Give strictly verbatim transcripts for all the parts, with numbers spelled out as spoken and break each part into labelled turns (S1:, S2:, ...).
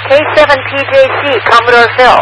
S1: K seven P J C, Commodore Phil.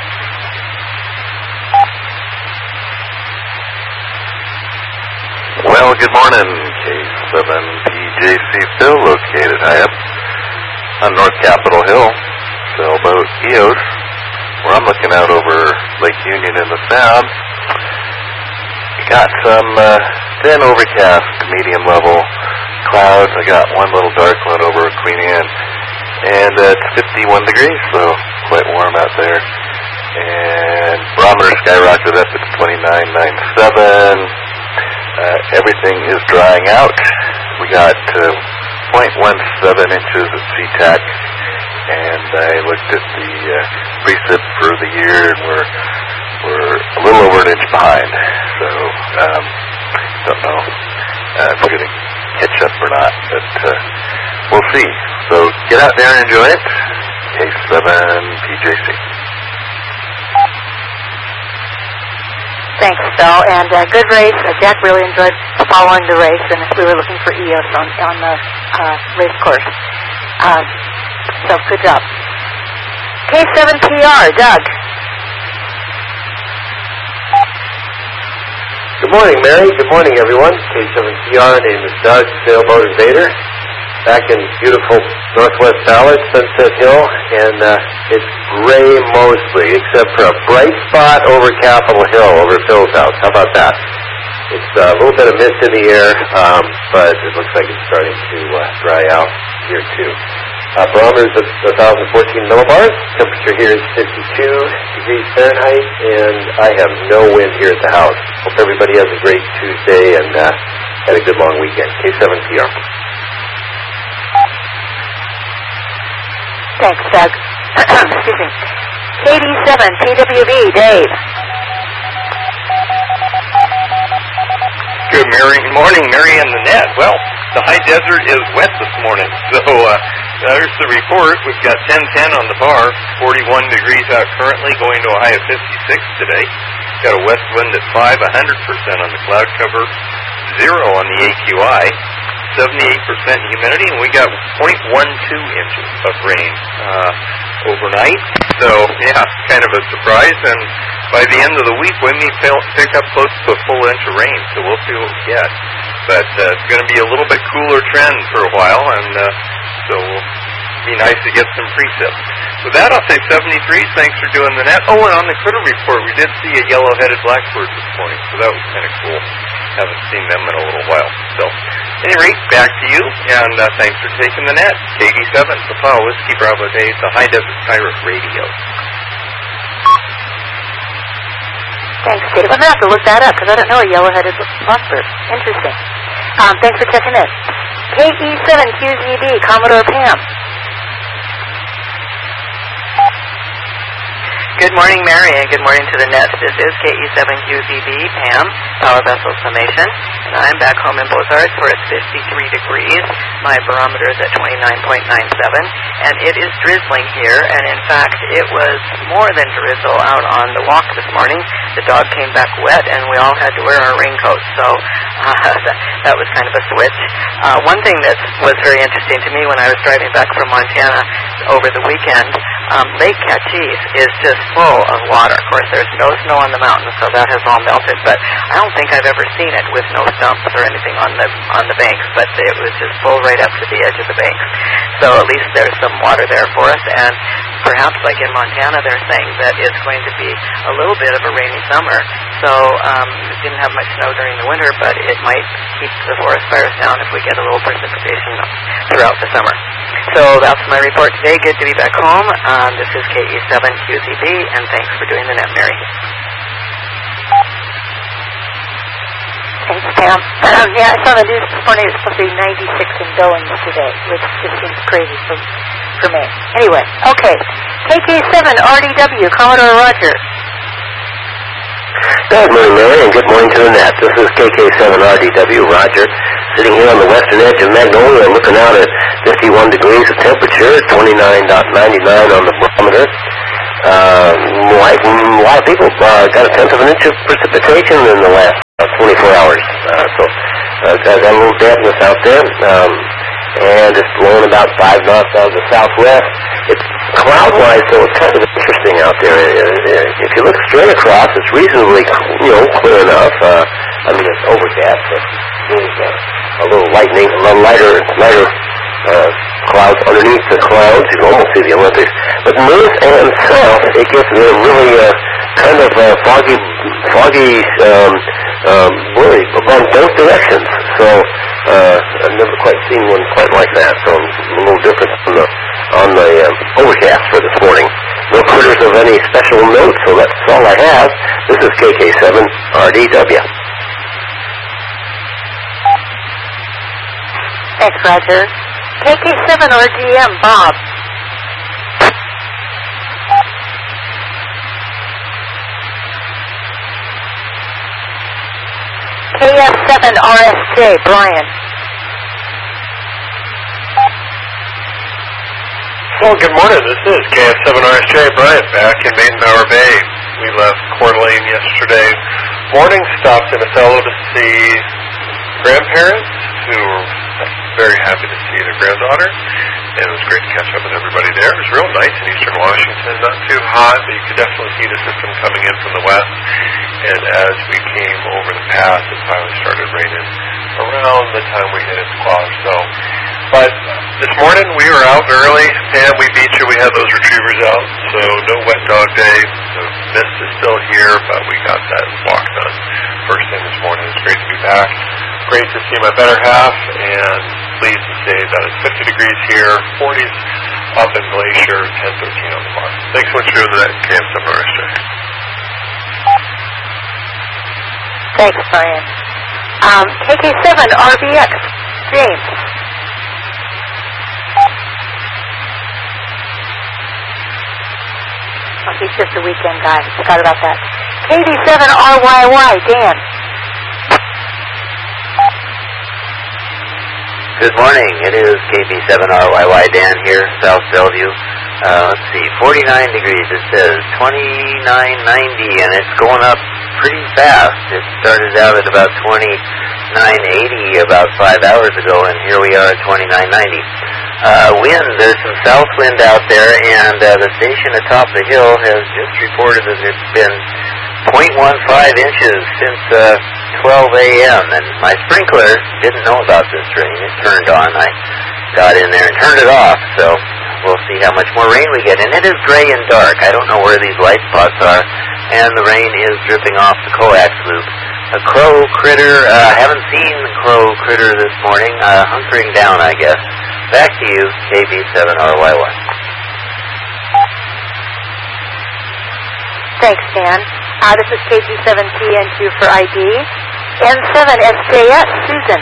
S2: Well, good morning, K seven P J C Phil, located high up on North Capitol Hill, sailboat E O S, where I'm looking out over Lake Union in the Sound. We got some uh, thin overcast, medium level clouds. I got one little dark one over Queen Anne, and uh, it's fifty-one degrees, so quite warm out there. And barometer skyrocketed up at twenty-nine point nine seven. Uh, everything is drying out. We got uh, zero point one seven inches of SeaTac, and I looked at the uh, precip for the year, and we're we're a little over an inch behind. So um, don't know uh, if we're going to catch up or not, but uh, we'll see. So get out there and enjoy it. K seven P J C.
S1: Thanks, Phil, and uh, good race. Uh, Jack really enjoyed following the race, and we were looking for E O S on, on the uh, race course. Um, so good job. K seven P R, Doug.
S3: Good morning, Mary. Good morning, everyone. K seven P R, name is Doug, Sailboat Invader. Back in beautiful Northwest Valley, Sunset Hill, and uh, it's gray mostly, except for a bright spot over Capitol Hill, over Phil's house. How about that? It's uh, a little bit of mist in the air, um, but it looks like it's starting to uh, dry out here, too. Uh, barometer is at one thousand fourteen millibars. Temperature here is fifty-two degrees Fahrenheit, and I have no wind here at the house. Hope everybody has a great Tuesday and uh, had a good long weekend. K seven P R.
S1: Thanks, Doug. Excuse me. K D seven P W V, Dave.
S4: Good Mary, morning, Mary and the net. Well, the high desert is wet this morning, so uh, there's the report. We've got ten ten on the bar, forty-one degrees out currently, going to a high of fifty-six today. Got a west wind at five, one hundred percent on the cloud cover, zero on the A Q I. seventy-eight percent humidity, and we got zero point one two inches of rain uh, overnight. So, yeah, kind of a surprise. And by the end of the week, we may pick up close to a full inch of rain, so we'll see what we get. But uh, it's going to be a little bit cooler trend for a while, and uh, so it'll be nice to get some precip. With that, I'll say seventy-three. Thanks for doing the net. Oh, and on the critter report, we did see a yellow-headed blackbird this morning, so that was kind of cool. Haven't seen them in a little while. So, at any rate, back to you, and uh, thanks for taking the net. K D seven, Papa Whiskey Bravo Dave, the High Desert Pirate Radio.
S1: Thanks, Dave. I'm going to have to look that up, because I don't know a yellow-headed blackbird. Interesting. Um, thanks for checking in. K E seven Q Z B, Commodore Pam.
S5: Good morning, Mary, and good morning to the net. This is K E seven Q Z B, Pam, Power Vessel Summation, and I'm back home in Beaux-Arts where it's fifty-three degrees. My barometer is at twenty-nine point nine seven, and it is drizzling here, and in fact, it was more than drizzle out on the walk this morning. The dog came back wet, and we all had to wear our raincoats, so uh, that, that was kind of a switch. Uh, one thing that was very interesting to me when I was driving back from Montana over the weekend, um, Lake Catease is just full of water. Of course, there's no snow on the mountain, so that has all melted, but I don't think I've ever seen it with no stumps or anything on the on the banks, but it was just full right up to the edge of the banks. So at least there's some water there for us, and perhaps like in Montana, they're saying that it's going to be a little bit of a rainy summer, so um, we didn't have much snow during the winter, but it might keep the forest fires down if we get a little precipitation throughout the summer. So that's my report today. Good to be back home. Um, this is K E seven Q Z B, and thanks for doing the net, Mary.
S1: Thanks, Pam. Um, yeah, I saw the news this morning. It's supposed to be ninety-six in Billings today, which just seems crazy for, for me. Anyway, okay. K K seven R D W, Commodore Roger.
S3: Good morning, Mary, and good morning to the net. This is K K seven R D W, Roger, sitting here on the western edge of Magnolia, looking out at fifty-one degrees of temperature, twenty-nine point nine nine on the barometer. Uh, like a lot of people, uh, got a tenth of an inch of precipitation in the last uh, twenty-four hours. Uh, so, uh, got, got a little dampness out there, um, and it's blowing about five knots out of the southwest. It's cloud-wise, so it's kind of interesting out there. If you look straight across, it's reasonably, you know, clear enough. Uh, I mean, it's overcast, but there's uh, a little lightning, a little lighter, lighter uh, clouds underneath the clouds. You can almost see the Olympics. But north and south, it gets uh, really uh, kind of uh, foggy, foggy, um, um, really along both directions. So uh, I've never quite seen one quite like that. So a little different from the on the um, overcast for this morning. No critters of any special note, so that's all I have. This is K K seven R D W.
S1: Thanks, Roger. K K seven R D M, Bob. K F seven R S J, Brian.
S6: Well, good morning. This is K F seven R S J, Brian, back in Maiden-Bower Bay. We left Coeur d'Alene yesterday morning, stopped in Othello to see grandparents who were very happy to see their granddaughter. And it was great to catch up with everybody there. It was real nice in eastern Washington, not too hot, but you could definitely see the system coming in from the west. And as we came over the pass, it finally started raining around the time we hit its Squash. So, but this morning we were out early. Pam, we beat you. We had those retrievers out, so no wet dog day. The mist is still here, but we got that walk done first thing this morning. It's great to be back. Great to see my better half, and pleased to say that it's fifty degrees here, forties up in Glacier, ten thirteen on the bar. Thanks so much for doing that, K F seven R S J.
S1: Thanks, Brian. Um, K K seven R B X, James. Oh, he's just a weekend guy. Forgot about that. K V seven R Y Y, Dan.
S7: Good morning. It is K B seven R Y Y Dan here, South Bellevue. Uh, let's see, forty-nine degrees. It says twenty-nine ninety, and it's going up pretty fast. It started out at about twenty-nine eighty about five hours ago, and here we are at twenty-nine ninety. Uh, wind, there's some south wind out there, and uh, the station atop the hill has just reported that it's been zero point one five inches since uh, twelve a.m. and my sprinkler didn't know about this rain. It turned on. I got in there and turned it off, so we'll see how much more rain we get. And it is gray and dark. I don't know where these light spots are, and the rain is dripping off the coax loop. A crow critter, uh, haven't seen the crow critter this morning, uh, hunkering down, I guess. Back to you, K B seven R Y Y.
S1: Thanks, Dan. Uh, this is K G seven T N two for I D. N seven S J S, Susan.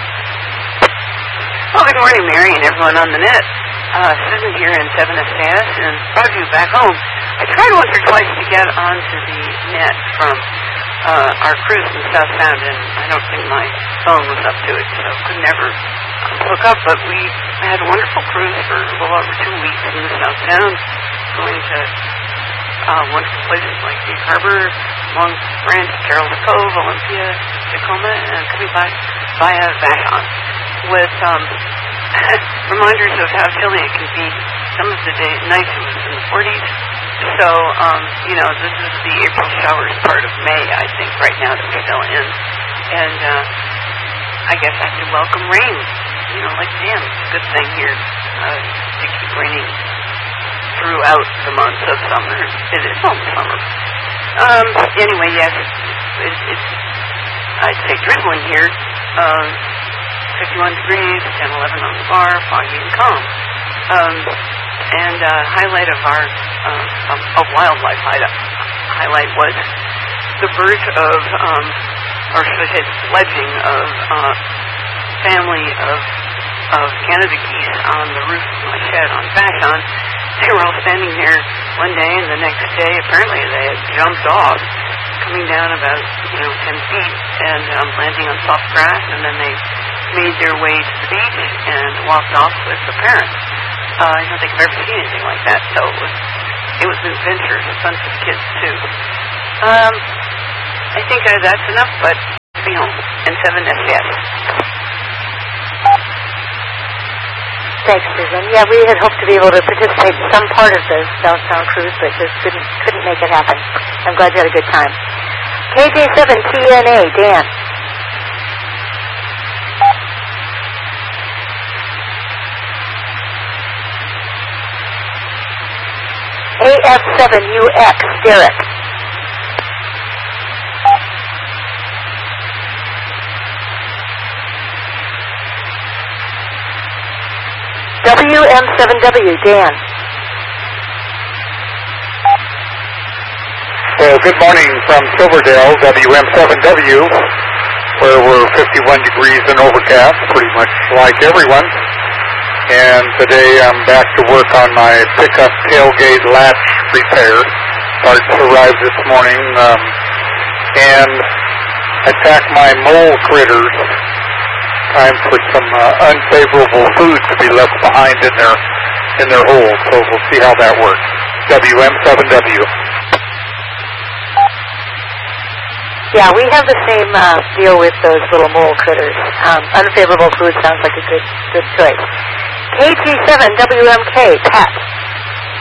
S5: Well, good morning, Mary, and everyone on the net. Uh, Susan here in seven S J S, and brought you back home. I tried once or twice to get onto the net from uh, our cruise in South Sound, and I don't think my phone was up to it, so could never hook up. But we had a wonderful cruise for a little over two weeks in the South Sound, going to uh, wonderful places like Big Harbor, Long Branch, Carroll's Cove, Olympia, Tacoma, and coming back via Vashon with um, reminders of how chilly it can be. Some of the day, nights it was in the forties. So, um, you know, this is the April showers part of May, I think, right now that we're still in. And uh, I guess I have to welcome rain. You know, like Dan, it's a good thing here uh, to keep raining throughout the months of summer. It is almost summer. Um, anyway, yes, it, it's, I'd say drizzling here. Um, fifty-one degrees, ten eleven on the bar, foggy and calm. Um, and uh, highlight of our uh, of, of wildlife highlight, highlight was the birth of, um, or should I say, sledging of uh, family of of Canada geese on the roof of my shed on Vashon. They were all standing there one day, and the next day, apparently, they had jumped off, coming down about, you know, ten feet, and um, landing on soft grass, and then they made their way to the beach and walked off with the parents. Uh, I don't think I've ever seen anything like that, so it was, it was an adventure, some fun for the kids, too. Um, I think uh, that's enough, but be home. N seven S S.
S1: Thanks, Susan. Yeah, we had hoped to be able to participate in some part of the Southbound cruise, but just couldn't couldn't make it happen. I'm glad you had a good time. K J seven T N A, Dan. A F seven U X, Derek. W M seven W, Dan.
S8: Well, good morning from Silverdale, W M seven W, where we're fifty-one degrees and overcast, pretty much like everyone. And today I'm back to work on my pickup tailgate latch repair. Parts arrived this morning, um, and attack my mole critters. Time for some uh, unfavorable food to be left behind in their in their holes. So we'll see how that works. W M seven W.
S1: Yeah, we have the same uh, deal with those little mole critters. Um, unfavorable food sounds like a good good choice. K G seven W M K, Pat.